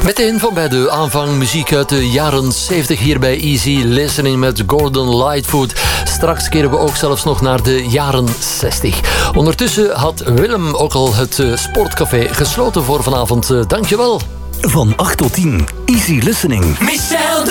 Meteen van bij de aanvang muziek uit de jaren 70 hier bij Easy Listening met Gordon Lightfoot. Straks keren we ook zelfs nog naar de jaren 60. Ondertussen had Willem ook al het sportcafé gesloten voor vanavond. Dankjewel. Van 8 tot 10, Easy Listening. Michel